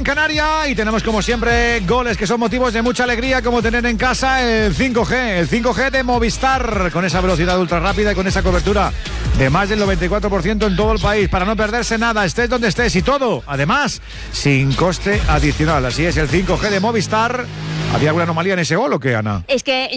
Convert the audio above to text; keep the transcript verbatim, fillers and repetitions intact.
Canaria y tenemos como siempre goles que son motivos de mucha alegría, como tener en casa el cinco G, el cinco G de Movistar, con esa velocidad ultra rápida y con esa cobertura de más del noventa y cuatro por ciento en todo el país, para no perderse nada, estés donde estés, y todo, además, sin coste adicional. Así es, el cinco G de Movistar. ¿Había alguna anomalía en ese gol o qué, Ana? Es que